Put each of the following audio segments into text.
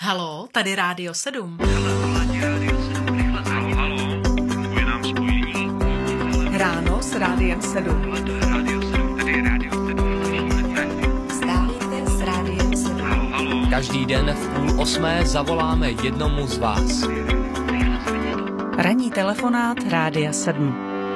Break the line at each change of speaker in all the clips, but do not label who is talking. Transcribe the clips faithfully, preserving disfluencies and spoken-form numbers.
Haló, tady Rádio sedm.
Ráno s Rádiem sedm.
Vstávejte s Rádiem sedm.
Každý den v půl osmé zavoláme jednomu z vás.
Ranní telefonát Rádia sedm.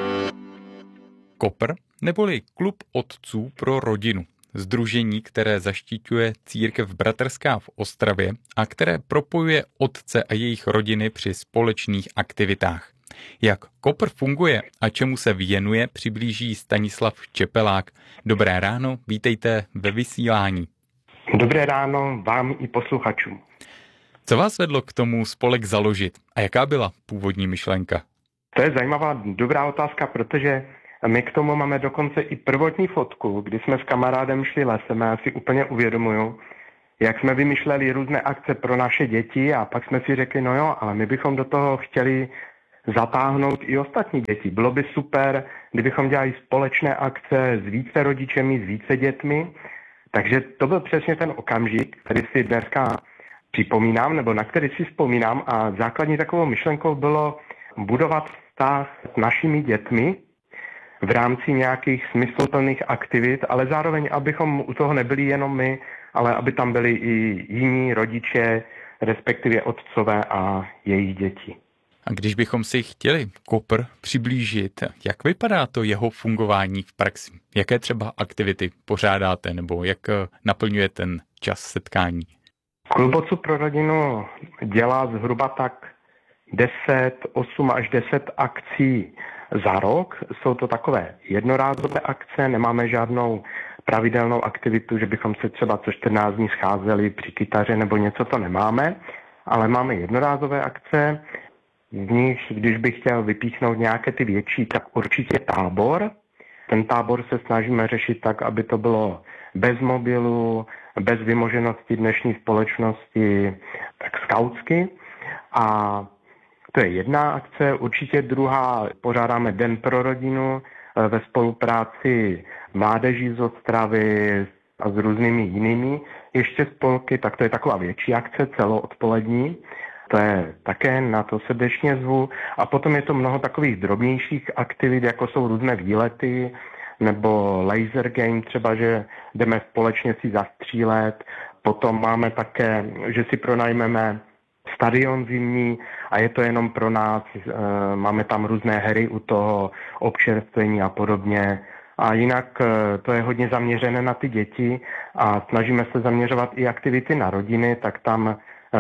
Kopr neboli Klub otců pro rodinu. Sdružení, které zaštiťuje církev bratrská v Ostravě a které propojuje otce a jejich rodiny při společných aktivitách. Jak Kopr funguje a čemu se věnuje, přiblíží Stanislav Čepelák. Dobré ráno, vítejte ve vysílání.
Dobré ráno vám i posluchačům.
Co vás vedlo k tomu spolek založit a jaká byla původní myšlenka?
To je zajímavá, dobrá otázka, protože my k tomu máme dokonce i prvotní fotku, kdy jsme s kamarádem šli lesem a já si úplně uvědomuju, jak jsme vymýšleli různé akce pro naše děti a pak jsme si řekli, no jo, ale my bychom do toho chtěli zatáhnout i ostatní děti. Bylo by super, kdybychom dělali společné akce s více rodičemi, s více dětmi. Takže to byl přesně ten okamžik, který si dneska připomínám, nebo na který si vzpomínám a základní takovou myšlenkou bylo budovat vztah s našimi dětmi v rámci nějakých smysluplných aktivit, ale zároveň, abychom u toho nebyli jenom my, ale aby tam byli i jiní rodiče, respektive otcové a jejich děti.
A když bychom si chtěli Kopr přiblížit, jak vypadá to jeho fungování v praxi? Jaké třeba aktivity pořádáte nebo jak naplňuje ten čas setkání?
Klub otců pro rodinu dělá zhruba tak deset, osm až deset akcí za rok. Jsou to takové jednorázové akce, nemáme žádnou pravidelnou aktivitu, že bychom se třeba co čtrnáct dní scházeli při kytaře nebo něco, to nemáme, ale máme jednorázové akce. Z nich, když bych chtěl vypíchnout nějaké ty větší, tak určitě tábor. Ten tábor se snažíme řešit tak, aby to bylo bez mobilu, bez vymoženosti dnešní společnosti, tak skautsky. A to je jedna akce. Určitě druhá, pořádáme Den pro rodinu ve spolupráci mládeží z Ostravy a s různými jinými ještě spolky, tak to je taková větší akce celoodpolední. To je také, na to srdečně zvu. A potom je to mnoho takových drobnějších aktivit, jako jsou různé výlety, nebo laser game, třeba, že jdeme společně si zastřílet. Potom máme také, že si pronajmeme stadion zimní a je to jenom pro nás. Máme tam různé hry u toho, občerstvení a podobně. A jinak to je hodně zaměřené na ty děti a snažíme se zaměřovat i aktivity na rodiny, tak tam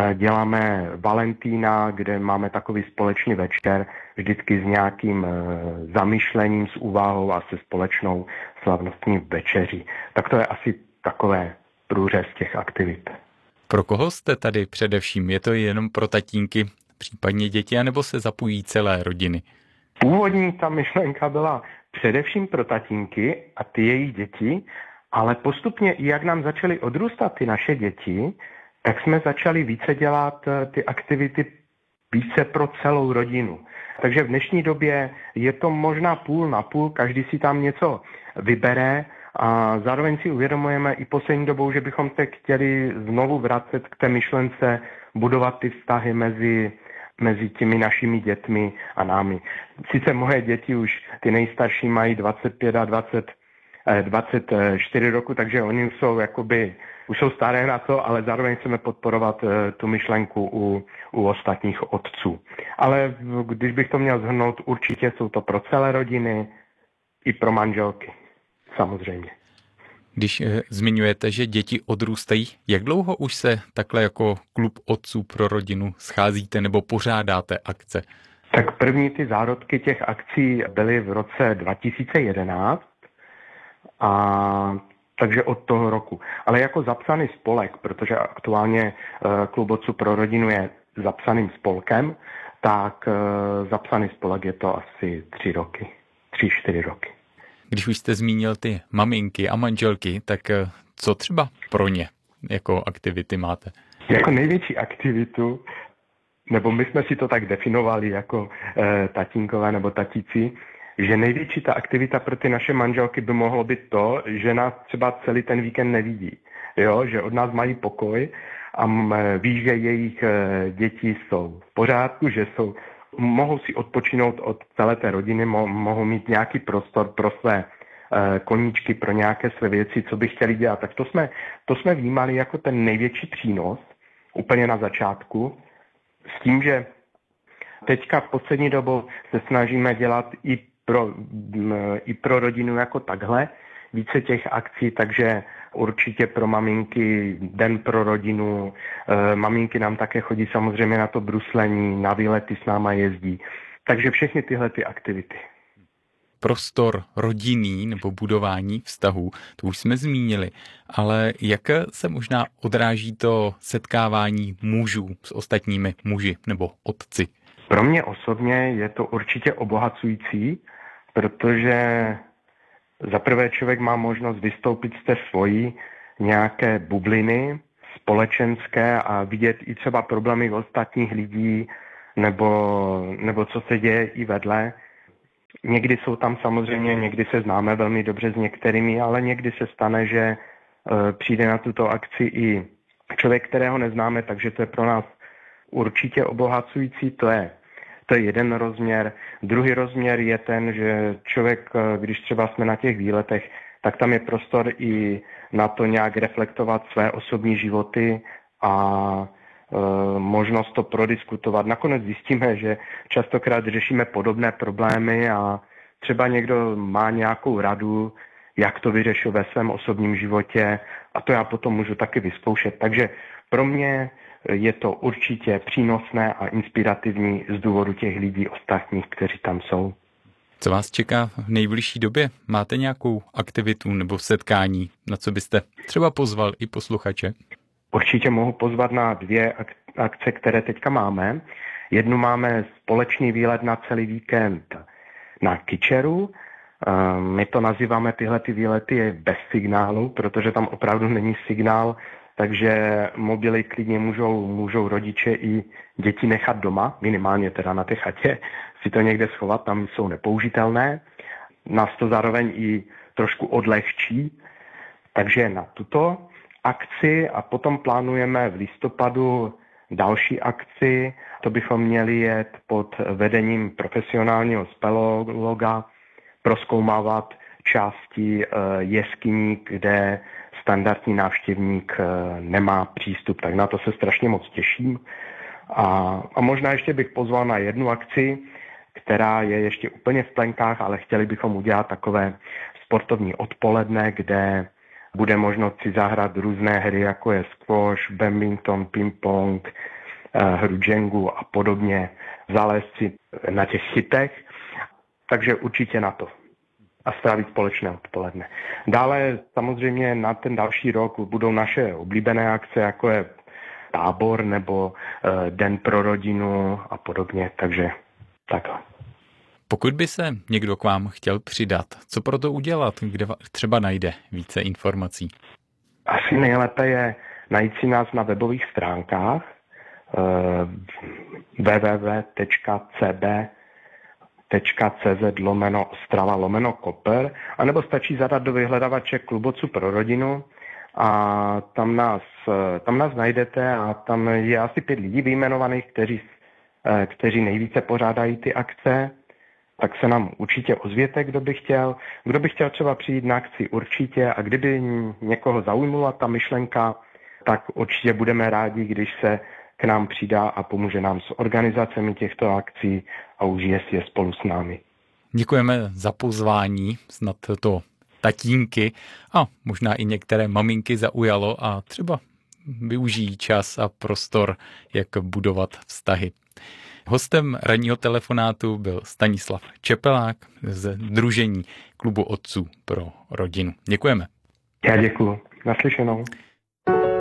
děláme Valentína, kde máme takový společný večer, vždycky s nějakým zamyšlením, s úvahou a se společnou slavnostní večeří. Tak to je asi takové průřez těch aktivit.
Pro koho jste tady především? Je to jenom pro tatínky, případně děti, anebo se zapojí celé rodiny?
Původní ta myšlenka byla především pro tatínky a ty jejich děti, ale postupně i jak nám začaly odrůstat ty naše děti, tak jsme začali více dělat ty aktivity více pro celou rodinu. Takže v dnešní době je to možná půl na půl, každý si tam něco vybere a zároveň si uvědomujeme i poslední dobou, že bychom se chtěli znovu vracet k té myšlence budovat ty vztahy mezi, mezi těmi našimi dětmi a námi. Sice moje děti už, ty nejstarší, mají dvacet pět a dvacet, dvacet čtyři roku, takže oni už jsou jakoby už jsou staré na to, ale zároveň chceme podporovat tu myšlenku u, u ostatních otců. Ale když bych to měl shrnout, určitě jsou to pro celé rodiny i pro manželky, samozřejmě.
Když e, zmiňujete, že děti odrůstají, jak dlouho už se takhle jako Klub otců pro rodinu scházíte nebo pořádáte akce?
Tak první ty zárodky těch akcí byly v roce dva tisíce jedenáct a takže od toho roku. Ale jako zapsaný spolek, protože aktuálně Klub otců pro rodinu je zapsaným spolkem, tak zapsaný spolek je to asi tři roky, tři, čtyři roky.
Když už jste zmínil ty maminky a manželky, tak co třeba pro ně jako aktivity máte?
Jako největší aktivitu, nebo my jsme si to tak definovali jako e, tatínkové nebo tatíci, že největší ta aktivita pro ty naše manželky by mohlo být to, že nás třeba celý ten víkend nevidí. Jo, že od nás mají pokoj a ví, že jejich děti jsou v pořádku, že jsou, mohou si odpočinout od celé té rodiny, mohou mít nějaký prostor pro své koníčky, pro nějaké své věci, co by chtěli dělat. Tak to jsme, to jsme vnímali jako ten největší přínos úplně na začátku, s tím, že teďka v poslední dobou se snažíme dělat i pro, i pro rodinu jako takhle, více těch akcí, takže určitě pro maminky, den pro rodinu, e, maminky nám také chodí samozřejmě na to bruslení, na výlety s náma jezdí. Takže všechny tyhle ty aktivity.
Prostor rodinný nebo budování vztahů, to už jsme zmínili, ale jak se možná odráží to setkávání mužů s ostatními muži nebo otci?
Pro mě osobně je to určitě obohacující, protože za prvé člověk má možnost vystoupit z té svojí nějaké bubliny společenské a vidět i třeba problémy ostatních lidí nebo, nebo co se děje i vedle. Někdy jsou tam samozřejmě, někdy se známe velmi dobře s některými, ale někdy se stane, že e, přijde na tuto akci i člověk, kterého neznáme, takže to je pro nás určitě obohacující, to je, to je jeden rozměr. Druhý rozměr je ten, že člověk, když třeba jsme na těch výletech, tak tam je prostor i na to nějak reflektovat své osobní životy a e, možnost to prodiskutovat. Nakonec zjistíme, že častokrát řešíme podobné problémy a třeba někdo má nějakou radu, jak to vyřešil ve svém osobním životě a to já potom můžu taky vyzkoušet. Takže pro mě je to určitě přínosné a inspirativní z důvodu těch lidí ostatních, kteří tam jsou.
Co vás čeká v nejbližší době? Máte nějakou aktivitu nebo setkání, na co byste třeba pozval i posluchače?
Určitě mohu pozvat na dvě akce, které teďka máme. Jednu máme společný výlet na celý víkend na Kyčeru. My to nazýváme tyhle ty výlety bez signálu, protože tam opravdu není signál, takže mobily klidně můžou, můžou rodiče i děti nechat doma, minimálně teda na té chatě, si to někde schovat, tam jsou nepoužitelné. Nás to zároveň i trošku odlehčí, takže na tuto akci a potom plánujeme v listopadu další akci. To bychom měli jet pod vedením profesionálního speleologa, prozkoumávat části jeskyní, kde standardní návštěvník nemá přístup, tak na to se strašně moc těším. A, a možná ještě bych pozval na jednu akci, která je ještě úplně v plenkách, ale chtěli bychom udělat takové sportovní odpoledne, kde bude možnost si zahrát různé hry, jako je squash, badminton, ping-pong, hru jengu a podobně, zalézt si na těch chytech, takže určitě na to. A strávit společné odpoledne. Dále samozřejmě na ten další rok budou naše oblíbené akce, jako je tábor nebo e, den pro rodinu a podobně, takže takhle.
Pokud by se někdo k vám chtěl přidat, co pro to udělat, kde třeba najde více informací?
Asi nejlépe je najít si nás na webových stránkách e, w w w tečka c b .cz lomeno Ostrava lomeno Koper, anebo stačí zadat do vyhledavače Klub otců pro rodinu a tam nás, tam nás najdete a tam je asi pět lidí vyjmenovaných, kteří, kteří nejvíce pořádají ty akce, tak se nám určitě ozvěte, kdo by chtěl. Kdo by chtěl třeba přijít na akci určitě a kdyby někoho zaujmula ta myšlenka, tak určitě budeme rádi, když se k nám přidá a pomůže nám s organizacemi těchto akcí a užije si je spolu s námi.
Děkujeme za pozvání, snad to tatínky a možná i některé maminky zaujalo a třeba využijí čas a prostor, jak budovat vztahy. Hostem ranního telefonátu byl Stanislav Čepelák ze Sdružení Klubu otců pro rodinu. Děkujeme.
Já děkuju. Naslyšenou.